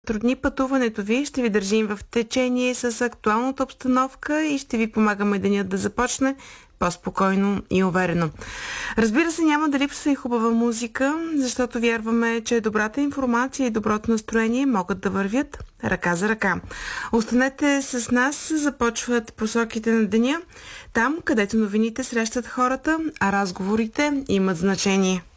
затрудни пътуването ви, ще ви държим в течение с актуалната обстановка и ще ви помагаме денят да започне по-спокойно и уверено. Разбира се, няма да липсва и хубава музика, защото вярваме, че добрата информация и доброто настроение могат да вървят ръка за ръка. Останете с нас, започват посоките на деня, там, където новините срещат хората, а разговорите имат значение.